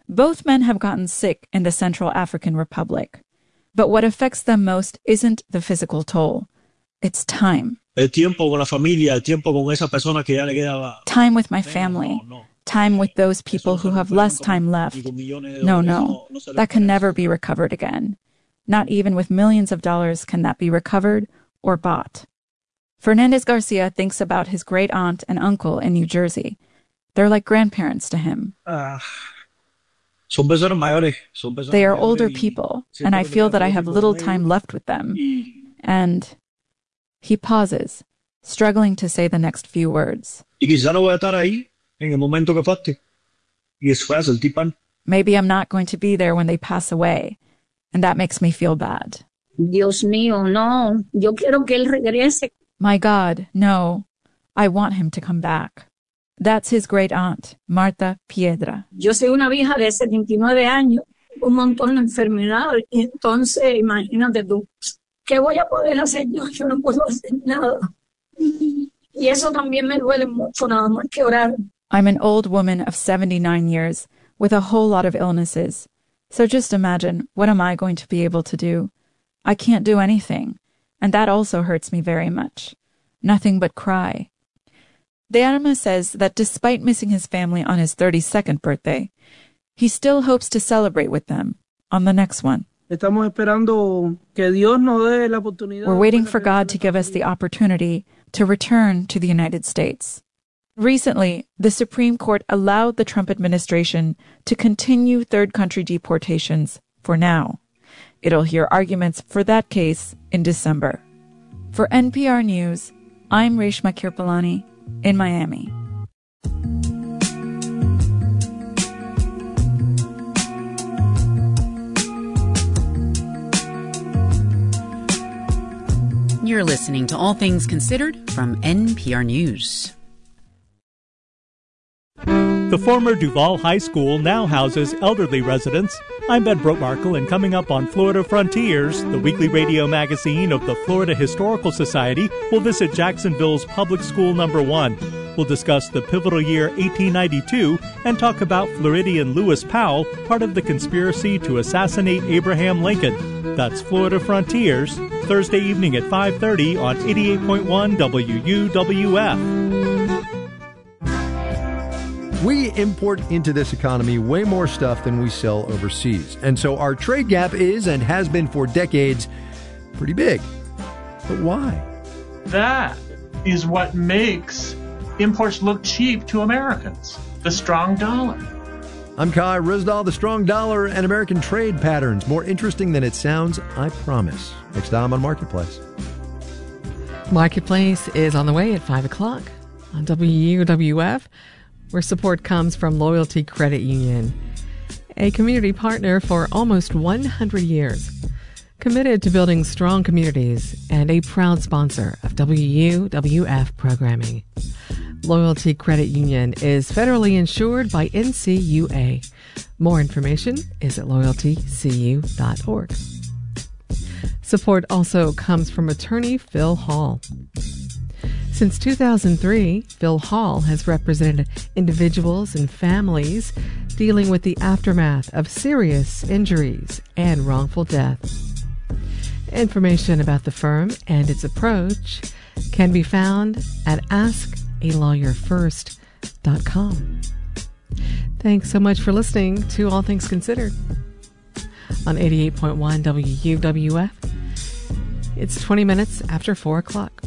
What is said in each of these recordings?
Both men have gotten sick in the Central African Republic. But what affects them most isn't the physical toll. It's time. El tiempo con la familia, el tiempo con esa persona que ya le quedaba. Time with my family. Time with those people who have less time left. No. That can never be recovered again. Not even with millions of dollars can that be recovered or bought. Fernandez Garcia thinks about his great aunt and uncle in New Jersey. They're like grandparents to him. They are older people, and I feel that I have little time left with them. And he pauses, struggling to say the next few words. Maybe I'm not going to be there when they pass away, and that makes me feel bad. Dios mío, no. Yo quiero que él regrese. My God, no. I want him to come back. That's his great aunt, Marta Piedra. Yo soy una vieja de 79 años, un montón de enfermedades, y entonces imagínate tú, ¿qué voy a poder hacer yo? Yo no puedo hacer nada. Y eso también me duele mucho, nada más que orar. I'm an old woman of 79 years with a whole lot of illnesses. So just imagine, what am I going to be able to do? I can't do anything, and that also hurts me very much. Nothing but cry. De Arma says that despite missing his family on his 32nd birthday, he still hopes to celebrate with them on the next one. We're waiting for God to give us the opportunity to return to the United States. Recently, the Supreme Court allowed the Trump administration to continue third country deportations for now. It'll hear arguments for that case in December. For NPR News, I'm Reshma Kirpalani in Miami. You're listening to All Things Considered from NPR News. The former Duval High School now houses elderly residents. I'm Ben Brotemarkle, and coming up on Florida Frontiers, the weekly radio magazine of the Florida Historical Society, will visit Jacksonville's Public School Number 1. We'll discuss the pivotal year 1892 and talk about Floridian Lewis Powell, part of the conspiracy to assassinate Abraham Lincoln. That's Florida Frontiers, Thursday evening at 5:30 on 88.1 WUWF. We import into this economy way more stuff than we sell overseas. And so our trade gap is, and has been for decades, pretty big. But why? That is what makes imports look cheap to Americans. The strong dollar. I'm Kai Ryssdal. The strong dollar and American trade patterns. More interesting than it sounds, I promise. Next time on Marketplace. Marketplace is on the way at 5 o'clock on WUWF, where support comes from Loyalty Credit Union, a community partner for almost 100 years, committed to building strong communities and a proud sponsor of WUWF programming. Loyalty Credit Union is federally insured by NCUA. More information is at loyaltycu.org. Support also comes from attorney Phil Hall. Since 2003, Phil Hall has represented individuals and families dealing with the aftermath of serious injuries and wrongful death. Information about the firm and its approach can be found at askalawyerfirst.com. Thanks so much for listening to All Things Considered on 88.1 WUWF. It's 20 minutes after 4 o'clock.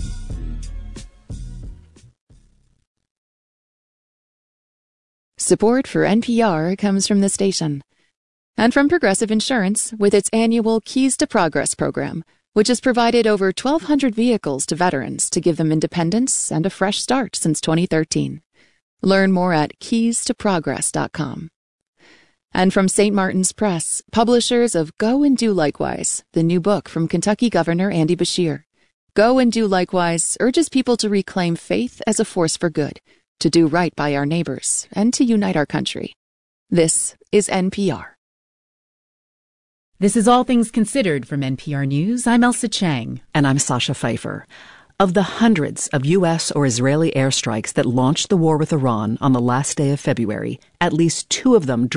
Support for NPR comes from the station and from Progressive Insurance with its annual Keys to Progress program, which has provided over 1,200 vehicles to veterans to give them independence and a fresh start since 2013. Learn more at keystoprogress.com. And from St. Martin's Press, publishers of Go and Do Likewise, the new book from Kentucky Governor Andy Beshear. Go and Do Likewise urges people to reclaim faith as a force for good, to do right by our neighbors, and to unite our country. This is NPR. This is All Things Considered from NPR News. I'm Elsa Chang. And I'm Sasha Pfeiffer. Of the hundreds of U.S. or Israeli airstrikes that launched the war with Iran on the last day of February, at least 2 of them